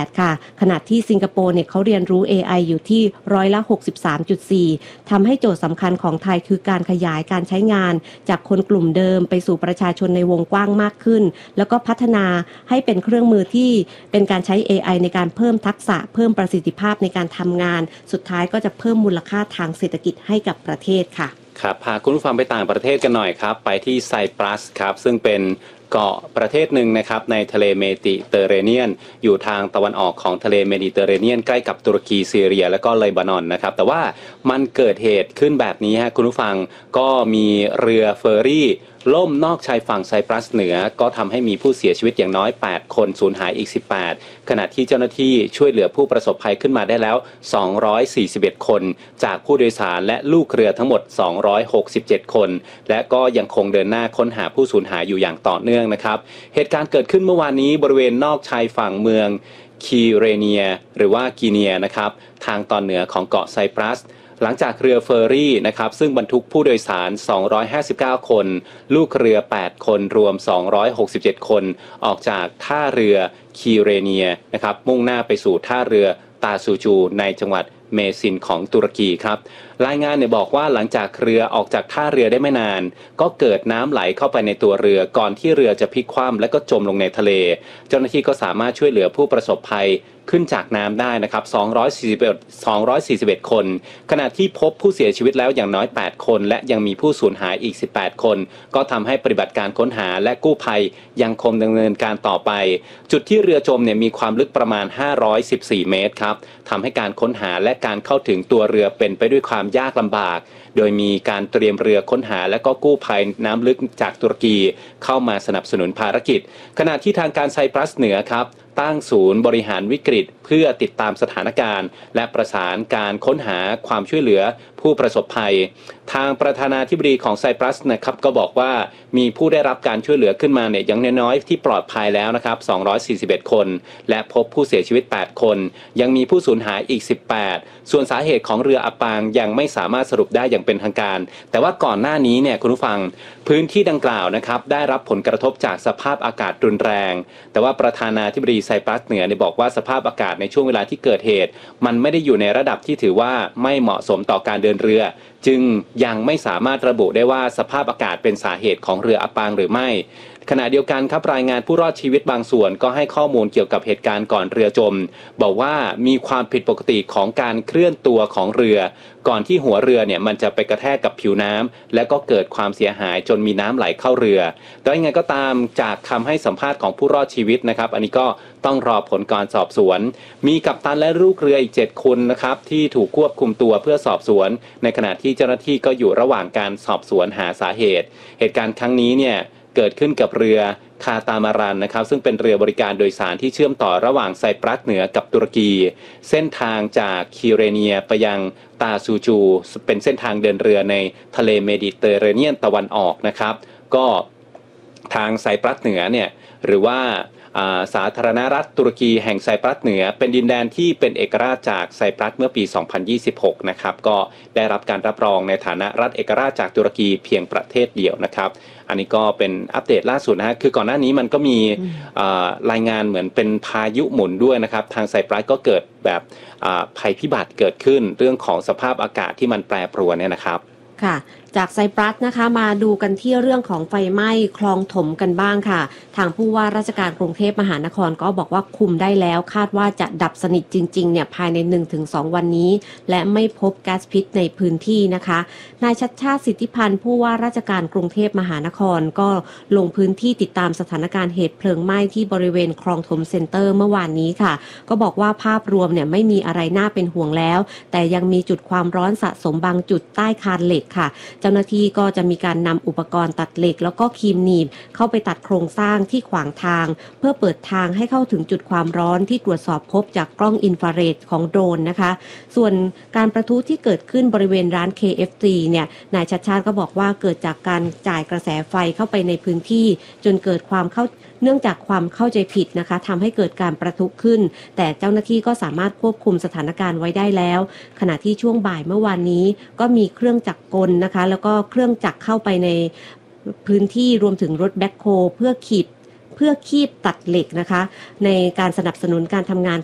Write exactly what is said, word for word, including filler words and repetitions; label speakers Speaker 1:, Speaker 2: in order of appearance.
Speaker 1: ดค่ะขณะที่สิงคโปร์เนี่ยเขาเรียนรู้ เอ ไอ อยู่ที่ร้อยละ หกสิบสามจุดสี่ ทำให้โจทย์สำคัญของไทยคือการขยายการใช้งานจากคนกลุ่มเดิมไปสู่ประชาชนในวงกว้างมากขึ้นแล้วก็พัฒนาให้เป็นเครื่องมือที่เป็นการใช้ เอ ไอ ในการเพิ่มทักษะเพิ่มประสิทธิภาพในการทำงานสุดท้ายก็จะเพิ่มมูลค่าทางเศรษฐกิจให้กับประเทศค่ะ
Speaker 2: ครับพาคุณผู้ฟังไปต่างประเทศกันหน่อยครับไปที่ไซปรัสครับซึ่งเป็นเกาะประเทศหนึ่งนะครับในทะเลเมดิเตอร์เรเนียนอยู่ทางตะวันออกของทะเลเมดิเตอร์เรเนียนใกล้กับตุรกีซีเรียและก็เลบานอนนะครับแต่ว่ามันเกิดเหตุขึ้นแบบนี้ฮะคุณผู้ฟังก็มีเรือเฟอร์รี่ล่มนอกชายฝั่งไซปรัสเหนือก็ทำให้มีผู้เสียชีวิตอย่างน้อยแปดคนสูญหายอีกสิบแปดขณะที่เจ้าหน้าที่ช่วยเหลือผู้ประสบภัยขึ้นมาได้แล้วสองร้อยสี่สิบเอ็ดคนจากผู้โดยสารและลูกเรือทั้งหมดสองร้อยหกสิบเจ็ดคนและก็ยังคงเดินหน้าค้นหาผู้สูญหายอยู่อย่างต่อเนื่องนะครับเหตุการณ์เกิดขึ้นเมื่อวานนี้บริเวณนอกชายฝั่งเมืองคีเรเนียหรือว่ากีเนียนะครับทางตอนเหนือของเกาะไซปรัสหลังจากเรือเฟอร์รี่นะครับซึ่งบรรทุกผู้โดยสารสองร้อยห้าสิบเก้าคนลูกเรือแปดคนรวมสองร้อยหกสิบเจ็ดคนออกจากท่าเรือคีเรเนียนะครับมุ่งหน้าไปสู่ท่าเรือตาซูจูในจังหวัดเมซินของตุรกีครับรายงานเนี่ยบอกว่าหลังจากเรือออกจากท่าเรือได้ไม่นานก็เกิดน้ำไหลเข้าไปในตัวเรือก่อนที่เรือจะพลิกคว่ำและก็จมลงในทะเลเจ้าหน้าที่ก็สามารถช่วยเหลือผู้ประสบภัยขึ้นจากน้ำได้นะครับสองร้อยสี่สิบเอ็ด สองร้อยสี่สิบเอ็ดคนขณะที่พบผู้เสียชีวิตแล้วอย่างน้อยแปดคนและยังมีผู้สูญหายอีกสิบแปดคนก็ทำให้ปฏิบัติการค้นหาและกู้ภัยยังคงดำเนินการต่อไปจุดที่เรือจมเนี่ยมีความลึกประมาณห้าร้อยสิบสี่เมตรครับทำให้การค้นหาและการเข้าถึงตัวเรือเป็นไปด้วยความยากลำบากโดยมีการเตรียมเรือค้นหาและก็กู้ภัยน้ำลึกจากตุรกีเข้ามาสนับสนุนภารกิจขณะที่ทางการไซปรัสเหนือครับตั้งศูนย์บริหารวิกฤตเพื่อติดตามสถานการณ์และประสานการค้นหาความช่วยเหลือผู้ประสบภัยทางประธานาธิบดีของไซปรัสนะครับก็บอกว่ามีผู้ได้รับการช่วยเหลือขึ้นมาเนี่ยอย่างน้อยๆที่ปลอดภัยแล้วนะครับสองร้อยสี่สิบเอ็ดคนและพบผู้เสียชีวิตแปดคนยังมีผู้สูญหายอีกสิบแปดส่วนสาเหตุของเรืออับปางยังไม่สามารถสรุปได้อย่างเป็นทางการแต่ว่าก่อนหน้านี้เนี่ยคุณผู้ฟังพื้นที่ดังกล่าวนะครับได้รับผลกระทบจากสภาพอากาศรุนแรงแต่ว่าประธานาธิบดีไซปรัสเหนือได้บอกว่าสภาพอากาศในช่วงเวลาที่เกิดเหตุมันไม่ได้อยู่ในระดับที่ถือว่าไม่เหมาะสมต่อการเดินเรือจึงยังไม่สามารถระบุได้ว่าสภาพอากาศเป็นสาเหตุของเรืออับปางหรือไม่ขณะเดียวกันครับรายงานผู้รอดชีวิตบางส่วนก็ให้ข้อมูลเกี่ยวกับเหตุการณ์ก่อนเรือจมบอกว่ามีความผิดปกติของการเคลื่อนตัวของเรือก่อนที่หัวเรือเนี่ยมันจะไปกระแทกกับผิวน้ำและก็เกิดความเสียหายจนมีน้ำไหลเข้าเรือแต่ยังไงก็ตามจากคำให้สัมภาษณ์ของผู้รอดชีวิตนะครับอันนี้ก็ต้องรอผลการสอบสวนมีกัปตันและลูกเรืออีกเจ็ดคนนะครับที่ถูกควบคุมตัวเพื่อสอบสวนในขณะที่เจ้าหน้าที่ก็อยู่ระหว่างการสอบสวนหาสาเหตุเหตุการณ์ครั้งนี้เนี่ยเกิดขึ้นกับเรือคาตามารันนะครับซึ่งเป็นเรือบริการโดยสารที่เชื่อมต่อระหว่างไซปรัสเหนือกับตุรกีเส้นทางจากคีเรเนียไปยังตาซูจูเป็นเส้นทางเดินเรือในทะเลเมดิเตอร์เรเนียนตะวันออกนะครับก็ทางไซปรัสเหนือเนี่ยหรือว่าสาธารณรัฐตุรกีแห่งไซปรัสเหนือเป็นดินแดนที่เป็นเอกราชจากไซปรัสเมื่อปีสองพันยี่สิบหกนะครับก็ได้รับการรับรองในฐานะรัฐเอกราชจากตุรกีเพียงประเทศเดียวนะครับอันนี้ก็เป็นอัปเดตล่าสุดนะฮะคือก่อนหน้านี้มันก็มีรายงานเหมือนเป็นพายุหมุนด้วยนะครับทางไซปรัสก็เกิดแบบภัยพิบัติเกิดขึ้นเรื่องของสภาพอากาศที่มันแปรปรวนเนี่ยนะครับ
Speaker 1: ค่ะจากไซปรัสนะคะมาดูกันที่เรื่องของไฟไหม้คลองถมกันบ้างค่ะทางผู้ว่าราชการกรุงเทพมหานครก็บอกว่าคุมได้แล้วคาดว่าจะดับสนิทจริงๆเนี่ยภายใน หนึ่งถึงสอง วันนี้และไม่พบแก๊สพิษในพื้นที่นะคะนายชัชชาติสิทธิพันธ์ผู้ว่าราชการกรุงเทพมหานครก็ลงพื้นที่ติดตามสถานการณ์เหตุเพลิงไหม้ที่บริเวณคลองถมเซ็นเตอร์เมื่อวานนี้ค่ะก็บอกว่าภาพรวมเนี่ยไม่มีอะไรน่าเป็นห่วงแล้วแต่ยังมีจุดความร้อนสะสมบางจุดใต้คานเหล็กค่ะเจ้าหน้าที่ก็จะมีการนำอุปกรณ์ตัดเหล็กแล้วก็ครีมหนีบเข้าไปตัดโครงสร้างที่ขวางทางเพื่อเปิดทางให้เข้าถึงจุดความร้อนที่ตรวจสอบพบจากกล้องอินฟราเรดของโดรนนะคะส่วนการประทุที่เกิดขึ้นบริเวณร้าน เค เอฟ ซี เนี่ยนายชัชชาติก็บอกว่าเกิดจากการจ่ายกระแสไฟเข้าไปในพื้นที่จนเกิดความเข้าเนื่องจากความเข้าใจผิดนะคะทำให้เกิดการประทุขึ้นแต่เจ้าหน้าที่ก็สามารถควบคุมสถานการณ์ไว้ได้แล้วขณะที่ช่วงบ่ายเมื่อวานนี้ก็มีเครื่องจักรกลนะคะแล้วก็เครื่องจักรเข้าไปในพื้นที่รวมถึงรถแบ็คโฮเพื่อขีดเพื่อคีบตัดเหล็กนะคะในการสนับสนุนการทำงาน